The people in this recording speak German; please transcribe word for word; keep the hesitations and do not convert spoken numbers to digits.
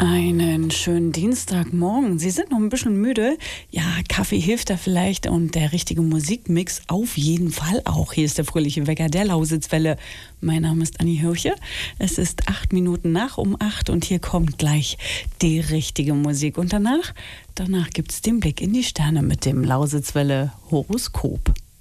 Einen schönen Dienstagmorgen. Sie sind noch ein bisschen müde. Ja, Kaffee hilft da vielleicht und der richtige Musikmix auf jeden Fall auch. Hier ist der fröhliche Wecker der Lausitzwelle. Mein Name ist Anni Hirche. Es ist acht Minuten nach um acht und hier kommt gleich die richtige Musik. Und danach, danach gibt's den Blick in die Sterne mit dem Lausitzwelle Horoskop.